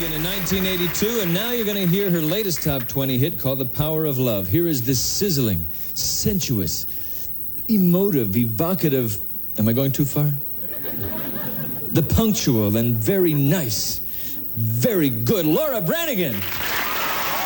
Branigan in 1982, and now you're going to hear her latest top 20 hit called The Power of Love. Here is this sizzling, sensuous, emotive, evocative, am I going too far? The punctual and very nice, very good Laura Branigan.